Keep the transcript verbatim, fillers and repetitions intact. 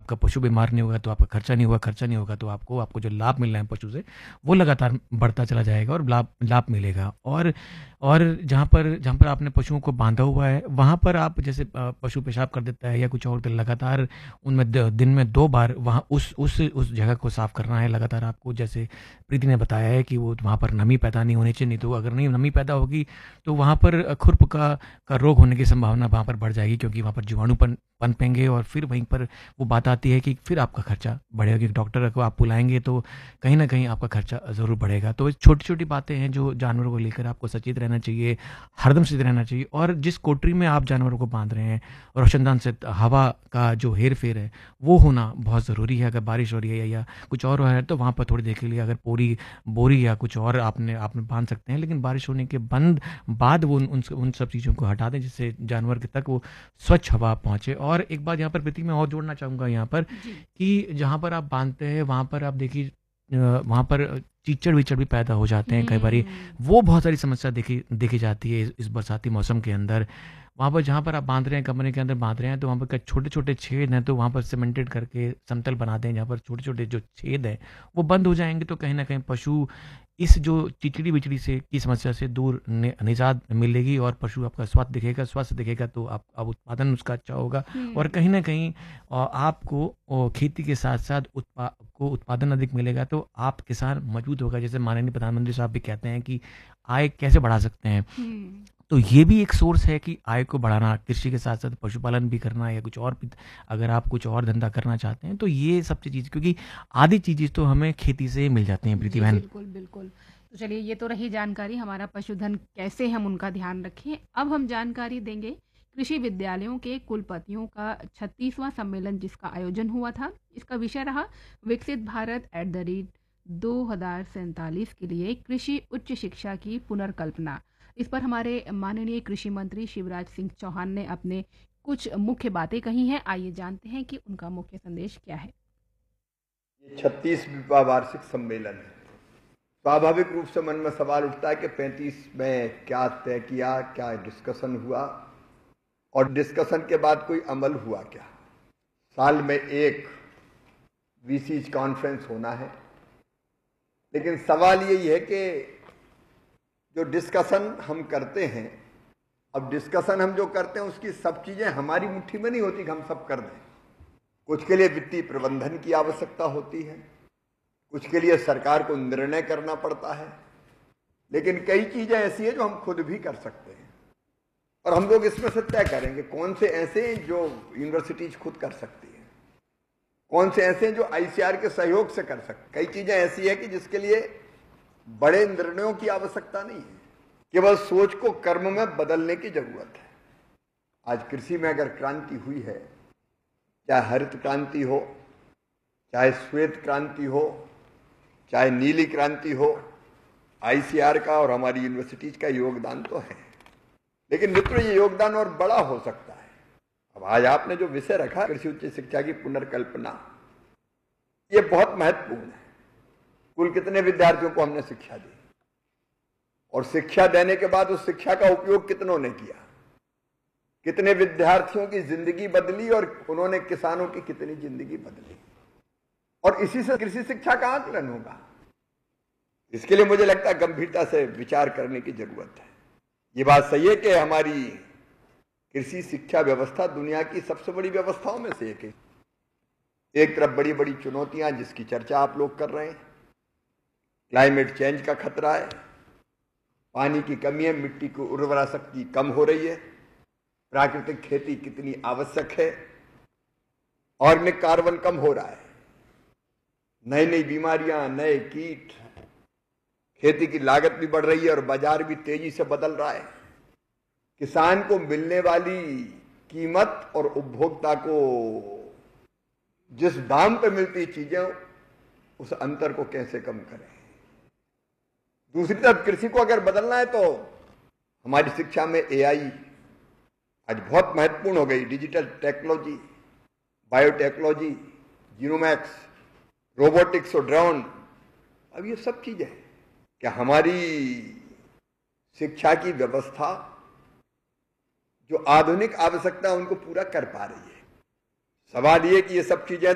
आपका पशु बीमार नहीं होगा तो आपका खर्चा नहीं होगा, खर्चा नहीं होगा तो आपको आपको जो लाभ मिल रहा है पशु से वो लगातार बढ़ता चला जाएगा और लाभ लाभ मिलेगा। और और जहाँ पर जहाँ पर आपने पशुओं को बांधा हुआ है वहाँ पर आप जैसे अ, पशु पेशाब कर देता है या कुछ और, तो लगातार उनमें द- दिन में दो बार वहाँ उस उस उस जगह को साफ करना है लगातार आपको। जैसे प्रीति ने बताया है कि वो वहाँ पर नमी पैदा नहीं होनी चाहिए, नहीं तो अगर नहीं नमी पैदा होगी तो वहाँ पर खुरप का का रोग होने की संभावना वहाँ पर बढ़ जाएगी, क्योंकि वहाँ पर जीवाणु पन पनपेंगे और फिर वहीं पर वो बात आती है कि फिर आपका खर्चा बढ़ेगा, कि डॉक्टर को आप बुलाएंगे तो कहीं ना कहीं आपका खर्चा ज़रूर बढ़ेगा। तो छोटी छोटी बातें हैं जो जानवरों को लेकर आपको सचेत रहना चाहिए, हरदम सचेत रहना चाहिए। और जिस कोठरी में आप जानवरों को बांध रहे हैं रोशनदान से हवा का जो हेर फेर है वो होना बहुत ज़रूरी है। अगर बारिश हो रही है या, या कुछ और है तो वहाँ पर थोड़ी देर के लिए अगर पूरी बोरी या कुछ और आपने आपने बांध सकते हैं, लेकिन बारिश होने के बंद बाद वो उन उन, उन सब चीज़ों को हटा दें जिससे जानवर के तक वो स्वच्छ हवा पहुँचे। और एक बात यहाँ पर प्रीति मैं और जोड़ना चाहूँगा यहाँ पर जी। कि जहाँ पर आप बांधते हैं वहाँ पर आप देखिए अ, वहाँ पर कीचड़ विचड़ भी पैदा हो जाते हैं कई बारी। हम्म। वो बहुत सारी समस्या देखी देखी जाती है इस, इस बरसाती मौसम के अंदर। वहाँ पर जहाँ पर आप बांध रहे हैं कमरे के अंदर बांध रहे हैं तो वहाँ पर छोटे छोटे छेद हैं, तो वहाँ पर सीमेंटेड करके समतल बना दें जहाँ पर छोटे छोटे जो छेद हैं वो बंद हो जाएंगे, तो कहीं ना कहीं पशु इस जो चिचड़ी बिचड़ी से की समस्या से दूर नि, निजात मिलेगी और पशु आपका स्वास्थ्य दिखेगा, स्वस्थ दिखेगा तो आप, आप उत्पादन उसका अच्छा होगा। और हम्म। कहीं ना कहीं अ, आपको अ, खेती के साथ साथ उत्पा को उत्पादन अधिक मिलेगा तो आप किसान मजबूत होगा। जैसे माननीय प्रधानमंत्री साहब भी कहते हैं कि आय कैसे बढ़ा सकते हैं, हम्म। तो ये भी एक सोर्स है कि आय को बढ़ाना, कृषि के साथ साथ पशुपालन भी करना या कुछ और भी। अगर आप कुछ और धंधा करना चाहते हैं तो ये सब चीज़, क्योंकि आधी चीज़ें तो हमें खेती से मिल जाती हैं प्रीति जी बहन। बिल्कुल बिल्कुल। तो चलिए, ये तो रही जानकारी हमारा पशुधन कैसे हम उनका ध्यान रखें। अब हम जानकारी देंगे कृषि विद्यालयों के कुलपतियों का छत्तीसवां सम्मेलन जिसका आयोजन हुआ था। इसका विषय रहा विकसित भारत एट द रेट दो हजार सैंतालीस के लिए कृषि उच्च शिक्षा की पुनर्कल्पना। इस पर हमारे माननीय कृषि मंत्री शिवराज सिंह चौहान ने अपने कुछ मुख्य बातें कही हैं। आइए जानते हैं कि उनका मुख्य संदेश क्या है। ये छत्तीसवां वार्षिक सम्मेलन है। स्वाभाविक रूप से मन में सवाल उठता है कि पैंतीस में क्या तय किया, क्या डिस्कशन हुआ और डिस्कशन के बाद कोई अमल हुआ क्या। साल में एक वीसीज कॉन्फ्रेंस होना है, लेकिन सवाल यही है कि जो डिस्कशन हम करते हैं, अब डिस्कशन हम जो करते हैं उसकी सब चीजें हमारी मुट्ठी में नहीं होती कि हम सब कर दें। कुछ के लिए वित्तीय प्रबंधन की आवश्यकता होती है, कुछ के लिए सरकार को निर्णय करना पड़ता है, लेकिन कई चीजें ऐसी हैं जो हम खुद भी कर सकते हैं और हम लोग इसमें से तय करेंगे कौन से ऐसे हैं जो यूनिवर्सिटीज खुद कर सकती है, कौन से ऐसे हैं जो आईसीआर के सहयोग से कर सकते। कई चीजें ऐसी है कि जिसके लिए बड़े निर्णयों की आवश्यकता नहीं है, केवल सोच को कर्म में बदलने की जरूरत है। आज कृषि में अगर क्रांति हुई है, चाहे हरित क्रांति हो, चाहे श्वेत क्रांति हो, चाहे नीली क्रांति हो, आईसीआर का और हमारी यूनिवर्सिटीज का योगदान तो है, लेकिन मित्रों ये योगदान और बड़ा हो सकता है। अब आज आपने जो विषय रखा कृषि उच्च शिक्षा की पुनर्कल्पना, ये बहुत महत्वपूर्ण है। कुल कितने विद्यार्थियों को हमने शिक्षा दी और शिक्षा देने के बाद उस शिक्षा का उपयोग कितनों ने किया, कितने विद्यार्थियों की जिंदगी बदली और उन्होंने किसानों की कितनी जिंदगी बदली, और इसी से कृषि शिक्षा का आकलन होगा। इसके लिए मुझे लगता है गंभीरता से विचार करने की जरूरत है। ये बात सही है कि हमारी कृषि शिक्षा व्यवस्था दुनिया की सबसे बड़ी व्यवस्थाओं में से एक है। एक तरफ बड़ी बड़ी चुनौतियां जिसकी चर्चा आप लोग कर रहे हैं, क्लाइमेट चेंज का खतरा है, पानी की कमी है, मिट्टी की उर्वरा शक्ति कम हो रही है, प्राकृतिक खेती कितनी आवश्यक है, ऑर्गेनिक कार्बन कम हो रहा है, नई नई बीमारियां, नए कीट, खेती की लागत भी बढ़ रही है और बाजार भी तेजी से बदल रहा है। किसान को मिलने वाली कीमत और उपभोक्ता को जिस दाम पे मिलती चीजें, उस अंतर को कैसे कम करें। दूसरी तरफ कृषि को अगर बदलना है तो हमारी शिक्षा में एआई आज बहुत महत्वपूर्ण हो गई। डिजिटल टेक्नोलॉजी, बायोटेक्नोलॉजी, जीनोमैक्स, रोबोटिक्स और ड्रोन, अब ये सब चीजें क्या हमारी शिक्षा की व्यवस्था जो आधुनिक आवश्यकता उनको पूरा कर पा रही है। सवाल ये कि ये सब चीजें